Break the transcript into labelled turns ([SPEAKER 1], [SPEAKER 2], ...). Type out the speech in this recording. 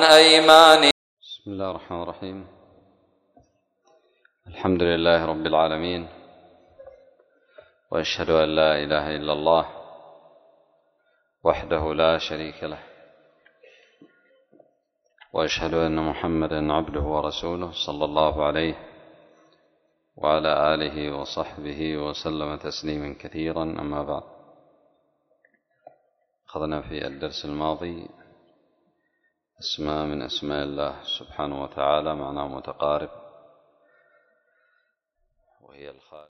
[SPEAKER 1] أيمانهم.
[SPEAKER 2] بسم الله الرحمن الرحيم. الحمد لله رب العالمين، وأشهد أن لا إله إلا الله وحده لا شريك له، وأشهد أن محمدا عبده ورسوله صلى الله عليه وعلى آله وصحبه وسلم تسليما كثيرا. أما بعد، أخذنا في الدرس الماضي اسماء من أسماء الله سبحانه وتعالى معناه متقارب، وهي الخالق